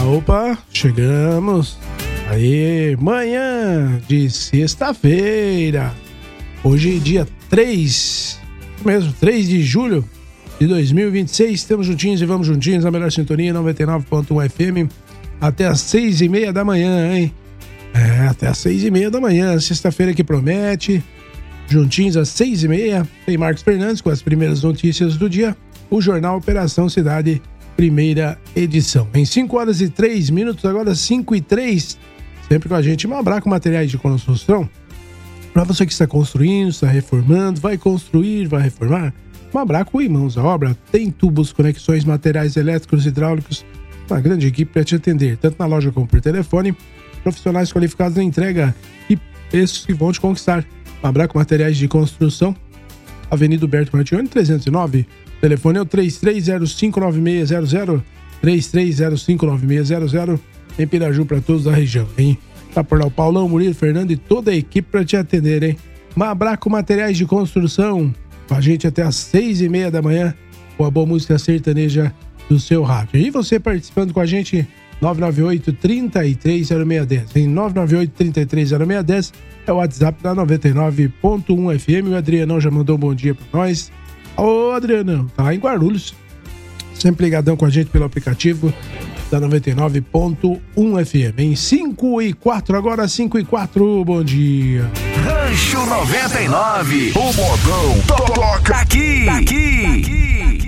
Opa, chegamos. Aí, manhã de sexta-feira. Hoje, dia 3 de julho de 2026. Estamos juntinhos e vamos juntinhos na melhor sintonia, 99.1 FM, até as 6h30 da manhã, hein? Até as 6h30 da manhã. Sexta-feira que promete. Juntinhos às 6h30. Tem Marcos Fernandes com as primeiras notícias do dia. O Jornal Operação Cidade, primeira edição. Em 5h03, agora 5h03. Sempre com a gente, Mabraco Materiais de Construção. Para você que está construindo, está reformando, vai construir, vai reformar, Mabraco e mãos à obra. Tem tubos, conexões, materiais elétricos, hidráulicos. Uma grande equipe para te atender, tanto na loja como por telefone. Profissionais qualificados na entrega e preços que vão te conquistar. Mabraco Materiais de Construção, Avenida Huberto Martione, 309. O telefone é o 33059600. 33059600. Em Piraju para todos da região, hein? Tá por lá o Paulão, Murilo, Fernando e toda a equipe para te atender, hein? Mabraco Materiais de Construção, com a gente até às 6h30 da manhã, com a boa música sertaneja do seu rádio. E você participando com a gente, 998-330610. Em 998-330610 é o WhatsApp da 99.1 FM. O Adrianão já mandou um bom dia para nós. Ô, Adrianão, tá lá em Guarulhos, sempre ligadão com a gente pelo aplicativo da 99.1 FM. Em 5h04, agora 5h04, bom dia. Rancho 99, o modão toca aqui.